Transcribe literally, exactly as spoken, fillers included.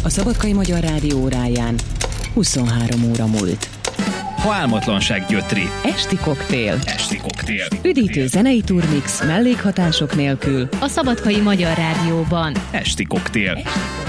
A Szabadkai Magyar Rádió óráján huszonhárom óra múlt. Ha álmatlanság gyötri. Esti koktél. Esti koktél. Üdítő zenei turmix mellékhatások nélkül. A Szabadkai Magyar Rádióban. Esti koktél.